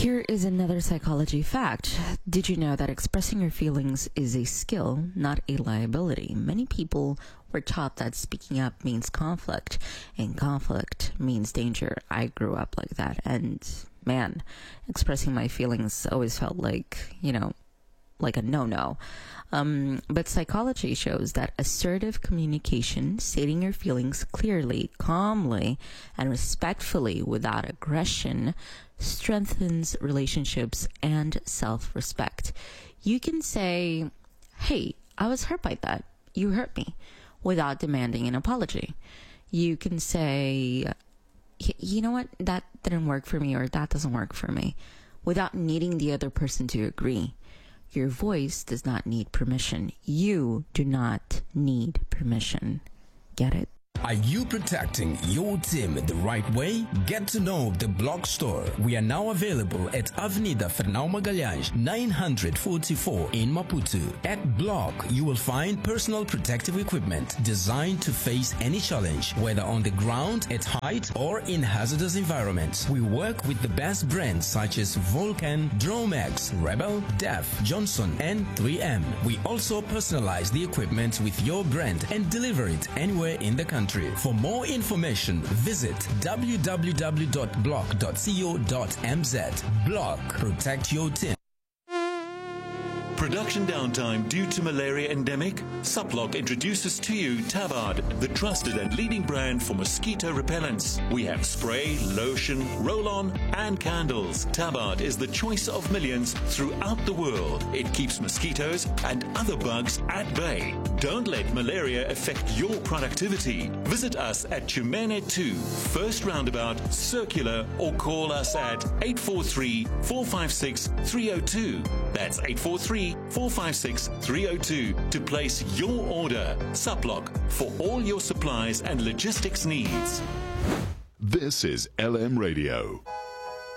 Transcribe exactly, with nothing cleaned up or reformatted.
Here is another psychology fact. Did you know that expressing your feelings is a skill, not a liability? Many people were taught that speaking up means conflict, and conflict means danger. I grew up like that, and man, expressing my feelings always felt like, you know, like a no-no. Um, but psychology shows that assertive communication, stating your feelings clearly, calmly, and respectfully without aggression, strengthens relationships and self-respect. You can say, hey, I was hurt by that. You hurt me, without demanding an apology. You can say, you know what, that didn't work for me, or that doesn't work for me, without needing the other person to agree. Your voice does not need permission. You do not need permission. Get it? Are you protecting your team the right way? Get to know the Block Store. We are now available at Avenida Fernão Magalhães, nine forty-four in Maputo. At Block, you will find personal protective equipment designed to face any challenge, whether on the ground, at height, or in hazardous environments. We work with the best brands such as Vulcan, Dromex, Rebel, Def, Johnson, and three M. We also personalize the equipment with your brand and deliver it anywhere in the country. For more information, visit w w w dot block dot co dot m z. Block. Protect your team. Production downtime due to malaria endemic? Suplock introduces to you Tabard, the trusted and leading brand for mosquito repellents. We have spray, lotion, roll-on, and candles. Tabard is the choice of millions throughout the world. It keeps mosquitoes and other bugs at bay. Don't let malaria affect your productivity. Visit us at Chumene two, First Roundabout, Circular, or call us at eight four three, four five six, three zero two. That's eight four three, four five six, three zero two to place your order. Suplock, for all your supplies and logistics needs. This is L M Radio.